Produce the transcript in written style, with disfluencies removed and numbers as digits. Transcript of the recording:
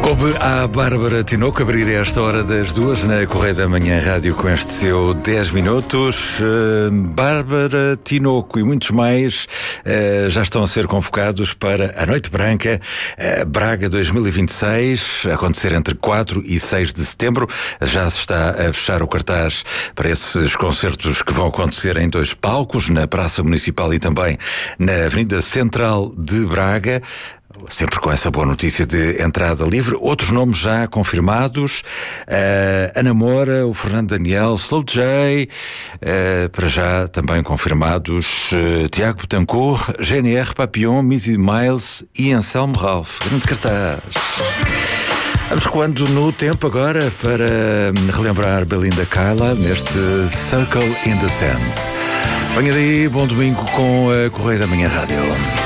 Coube à Bárbara Tinoco abrir esta hora das 2 na Correia da Manhã Rádio com este seu 10 minutos. Bárbara Tinoco e muitos mais já estão a ser convocados para a Noite Branca Braga 2026, a acontecer entre 4 e 6 de setembro. Já se está a fechar o cartaz para esses concertos que vão acontecer em 2 palcos, na Praça Municipal e também na Avenida Central de Braga. Sempre com essa boa notícia de entrada livre. Outros nomes já confirmados: Ana Moura, o Fernando Daniel, Slow J, para já também confirmados Tiago Betancourt, GNR, Papillon, Missy Miles e Anselmo Ralph. Grande cartaz. Vamos recuando no tempo agora para relembrar Belinda Carlisle neste Circle in the Sands. Venha daí, bom domingo com a Correia da Manhã Rádio.